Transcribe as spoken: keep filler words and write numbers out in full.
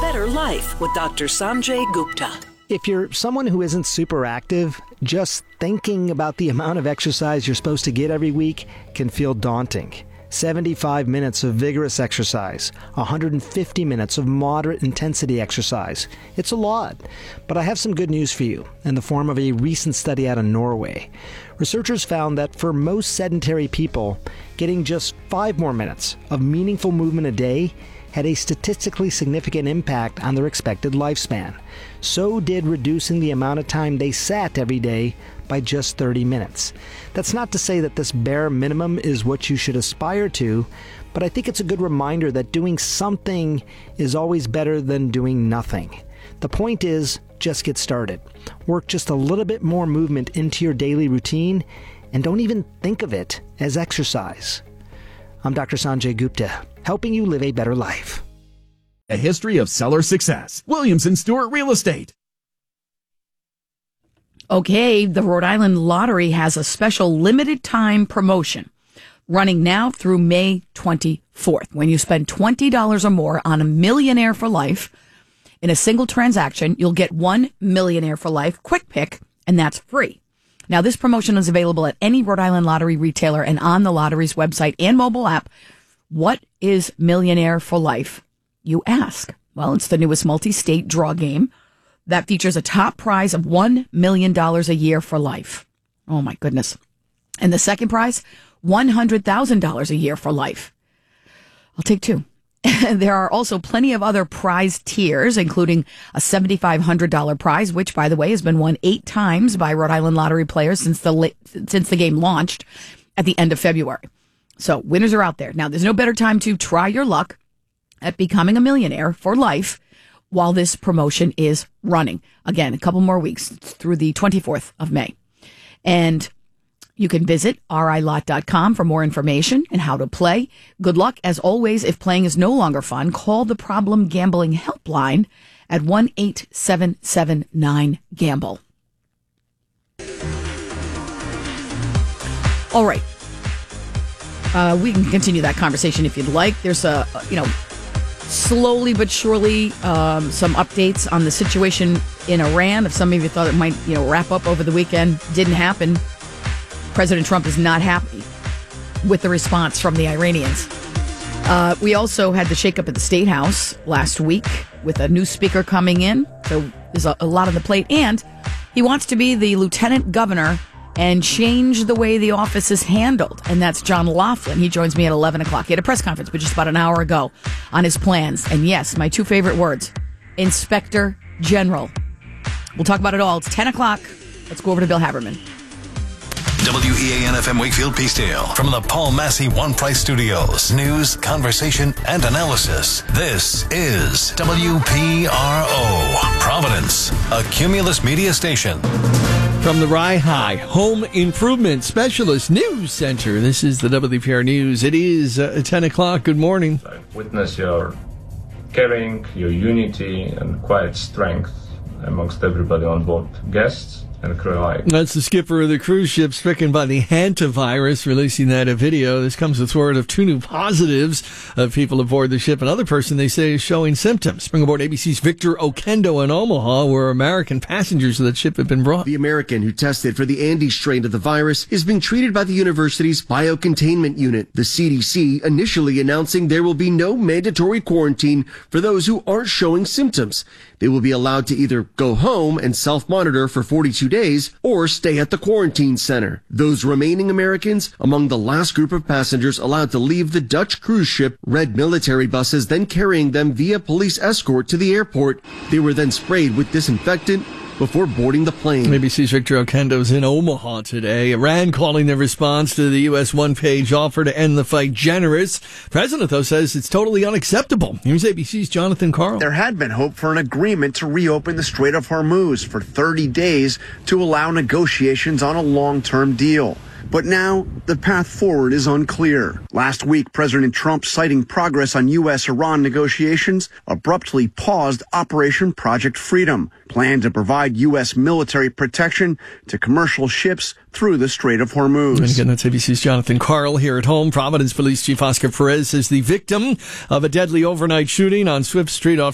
better life with Doctor Sanjay Gupta. If you're someone who isn't super active, just thinking about the amount of exercise you're supposed to get every week can feel daunting. seventy-five minutes of vigorous exercise, one hundred fifty minutes of moderate intensity exercise. It's a lot. But I have some good news for you in the form of a recent study out of Norway. Researchers found that for most sedentary people, getting just five more minutes of meaningful movement a day had a statistically significant impact on their expected lifespan. So did reducing the amount of time they sat every day by just thirty minutes. That's not to say that this bare minimum is what you should aspire to, but I think it's a good reminder that doing something is always better than doing nothing. The point is, just get started. Work just a little bit more movement into your daily routine, and don't even think of it as exercise. I'm Doctor Sanjay Gupta, helping you live a better life. A history of seller success. Williams and Stewart Real Estate. Okay, the Rhode Island Lottery has a special limited time promotion running now through May twenty-fourth. When you spend twenty dollars or more on a Millionaire for Life in a single transaction, you'll get one Millionaire for Life quick pick, and that's free. Now, this promotion is available at any Rhode Island Lottery retailer and on the lottery's website and mobile app. What is Millionaire for Life, you ask? Well, it's the newest multi-state draw game that features a top prize of one million dollars a year for life. Oh, my goodness. And the second prize, one hundred thousand dollars a year for life. I'll take two. There are also plenty of other prize tiers, including a seven thousand five hundred dollars prize, which, by the way, has been won eight times by Rhode Island Lottery players since the since the game launched at the end of February. So winners are out there. Now, there's no better time to try your luck at becoming a millionaire for life while this promotion is running. Again, a couple more weeks through the twenty-fourth of May. And you can visit R I lot dot com for more information and how to play. Good luck. As always, if playing is no longer fun, call the Problem Gambling Helpline at one eight seven seven nine gamble. All right. Uh, we can continue that conversation if you'd like. There's a, you know, slowly but surely um, some updates on the situation in Iran. If some of you thought it might, you know, wrap up over the weekend, didn't happen. President Trump is not happy with the response from the Iranians. Uh, we also had the shakeup at the State House last week with a new speaker coming in. So there's a, a lot on the plate. And he wants to be the lieutenant governor and change the way the office is handled. And that's John Laughlin. He joins me at eleven o'clock. He had a press conference, but just about an hour ago on his plans. And yes, my two favorite words, Inspector General. We'll talk about it all. It's ten o'clock. Let's go over to Bill Haberman. W E A N F M Wakefield Peacedale from the Paul Massey One Price Studios. News, conversation, and analysis. This is W P R O, Providence, a Cumulus media station. From the Rye High Home Improvement Specialist News Center, this is the W P R News. It is uh, ten o'clock. Good morning. I witness your caring, your unity, and quiet strength amongst everybody on board, guests and crew alike. That's the skipper of the cruise ship stricken by the hantavirus, releasing that video. This comes with word of two new positives of people aboard the ship. Another person, they say, is showing symptoms. Bring aboard A B C's Victor Okendo in Omaha, where American passengers of that ship have been brought. The American who tested for the Andes strain of the virus is being treated by the university's biocontainment unit. The C D C initially announcing there will be no mandatory quarantine for those who aren't showing symptoms. They will be allowed to either go home and self-monitor for forty-two days or stay at the quarantine center. Those remaining Americans among the last group of passengers allowed to leave the Dutch cruise ship, red military buses then carrying them via police escort to the airport. They were then sprayed with disinfectant before boarding the plane. A B C's Victor Okendo's in Omaha today. Iran calling their response to the U S one-page offer to end the fight generous. President, though, says it's totally unacceptable. Here's A B C's Jonathan Karl. There had been hope for an agreement to reopen the Strait of Hormuz for thirty days to allow negotiations on a long-term deal. But now, the path forward is unclear. Last week, President Trump, citing progress on U S Iran negotiations, abruptly paused Operation Project Freedom, planned to provide U S military protection to commercial ships through the Strait of Hormuz. And again, that's A B C's Jonathan Karl here at home. Providence Police Chief Oscar Perez is the victim of a deadly overnight shooting on Swift Street off